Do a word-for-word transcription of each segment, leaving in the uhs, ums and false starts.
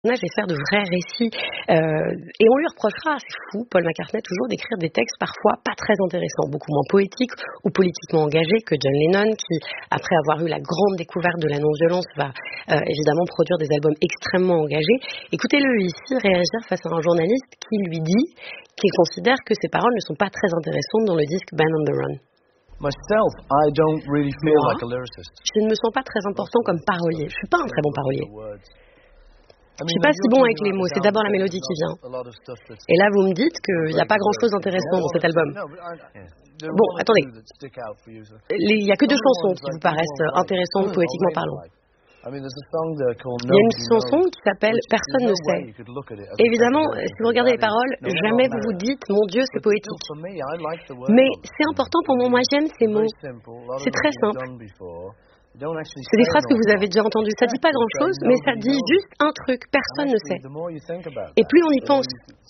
et faire de vrais récits. Euh, et on lui reprochera, c'est fou, Paul McCartney, toujours d'écrire des textes parfois pas très intéressants, beaucoup moins poétiques ou politiquement engagés que John Lennon, qui, après avoir eu la grande découverte de la non-violence, va euh, évidemment produire des albums extrêmement engagés. Écoutez-le ici réagir face à un journaliste qui lui dit qu'il considère que ses paroles ne sont pas très intéressantes dans le disque Band on the Run. Myself, I don't really feel Moi, like a lyricist. je ne me sens pas très important comme parolier. Je suis pas un très bon parolier. Je suis pas si bon avec les mots, c'est d'abord la mélodie qui vient. Et là, vous me dites qu'il n'y a pas grand-chose d'intéressant dans cet album. Bon, attendez. Il n'y a que deux chansons qui vous paraissent intéressantes poétiquement parlant. Il y a une chanson qui s'appelle « Personne ne sait ». Évidemment, si vous regardez les paroles, jamais vous vous dites « Mon Dieu, c'est poétique ». Mais c'est important pour moi, moi j'aime ces mots. C'est très simple. C'est des phrases que vous avez déjà entendues. Ça dit pas grand-chose, mais ça dit juste un truc. Personne ne sait. Et plus on y pense,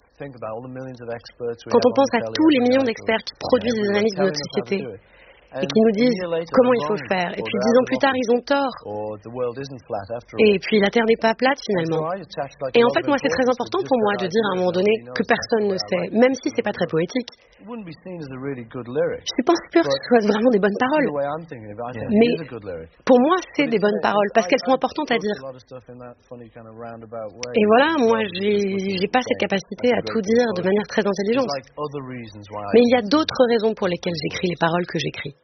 quand on pense à tous les millions d'experts qui produisent des analyses de notre société, et qui nous disent comment il faut faire. Et puis dix ans plus tard, ils ont tort. Et puis la Terre n'est pas plate finalement. Et en fait, moi, c'est très important pour moi de dire à un moment donné que personne ne sait, même si c'est pas très poétique. Je suis pas sûre que ce soit vraiment des bonnes paroles. Mais pour moi, c'est des bonnes paroles parce qu'elles sont importantes à dire. Et voilà, moi, j'ai, j'ai pas cette capacité à tout dire de manière très intelligente. Mais il y a d'autres raisons pour lesquelles j'écris les paroles que j'écris.